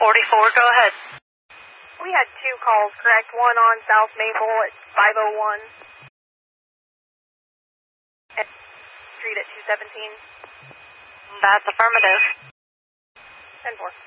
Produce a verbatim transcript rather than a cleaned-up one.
forty-four, go ahead. We had two calls, correct? One on South Maple at five oh one. And Street at two seventeen. That's affirmative. ten four.